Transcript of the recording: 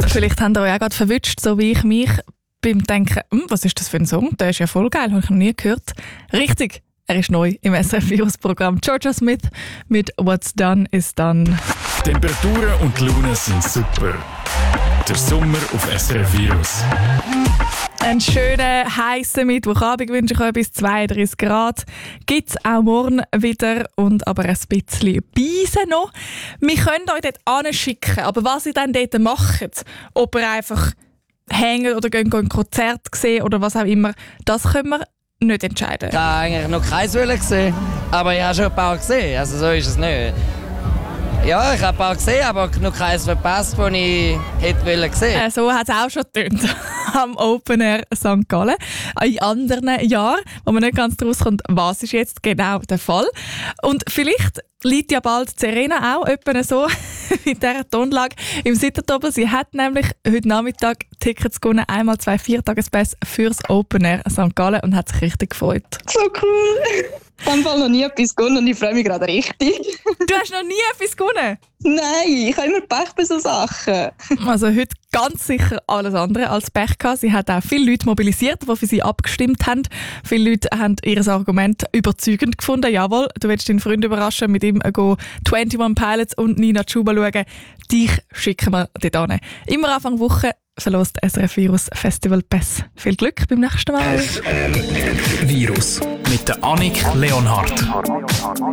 Vielleicht habt ihr euch auch gerade verwünscht, so wie ich mich beim Denken, was ist das für ein Song? Der ist ja voll geil, habe ich noch nie gehört. Richtig, er ist neu im SRF-Virus-Programm. Georgia Smith mit «What's done is done». Temperaturen und die Laune sind super. Der Sommer auf SRF Virus. Einen schönen, heissen Mittwochabend wünsche ich euch bis 32 Grad. Gibt es auch morgen wieder und aber ein bisschen Beise noch. Wir können euch dort anschicken, aber was ihr dann dort macht, ob ihr einfach hängt oder ein Konzert sehen oder was auch immer, das können wir nicht entscheiden. Ich habe eigentlich noch keins gesehen, aber ich habe schon ein paar gesehen, also so ist es nicht. Ja, ich habe ein paar gesehen, aber noch keins verpasst, das ich hätte sehen. So hat es auch schon getönt am Open Air St. Gallen. In anderen Jahren, wo man nicht ganz draus kommt, was ist jetzt genau der Fall. Und vielleicht liegt ja bald Serena auch etwa so mit dieser Tonlage im Sittertobel. Sie hat nämlich heute Nachmittag Tickets gewonnen, einmal 2 Viertagespässe fürs Open Air St. Gallen und hat sich richtig gefreut. So cool! Ich habe noch nie etwas gewonnen und ich freue mich gerade richtig. Du hast noch nie etwas gewonnen? Nein, ich habe immer Pech bei solchen Sachen. Also heute ganz sicher alles andere als Pech gehabt. Sie hat auch viele Leute mobilisiert, die für sie abgestimmt haben. Viele Leute haben ihr Argument überzeugend gefunden. Jawohl, du willst deinen Freund überraschen, mit ihm 21 Pilots und Nina Chuba schauen. Dich schicken wir dort hin. Immer Anfang Woche verlost SRF Virus Festival Pass. Viel Glück beim nächsten Mal. SRF Virus mit der Annik Leonhardt.